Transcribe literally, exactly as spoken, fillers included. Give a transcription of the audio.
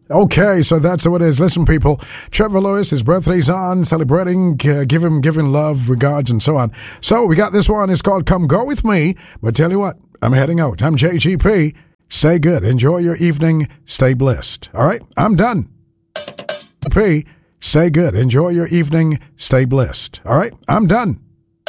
Okay, so that's how it is. Listen, people, Trevor Lewis, his birthday's on, celebrating, uh, give him, give him love, regards, and so on. So we got this one. It's called Come Go With Me. But tell you what, I'm heading out. I'm J G P. Stay good. Enjoy your evening. Stay blessed. All right, I'm done. P. Stay good. Enjoy your evening. Stay blessed. All right, I'm done.